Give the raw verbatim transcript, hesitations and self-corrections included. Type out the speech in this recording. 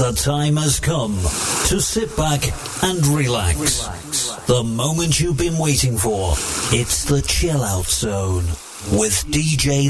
The time has come to sit back and relax. The moment you've been waiting for. It's the Chill Out Zone with D J